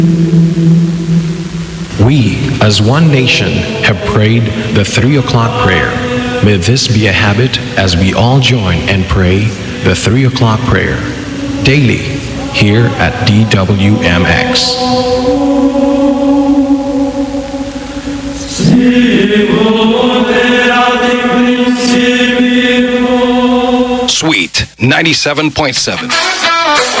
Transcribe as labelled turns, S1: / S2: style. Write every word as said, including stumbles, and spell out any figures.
S1: We, as one nation, have prayed the three o'clock prayer. May this be a habit as we all join and pray the three o'clock prayer daily here at D W M X.
S2: Sweet ninety-seven point seven.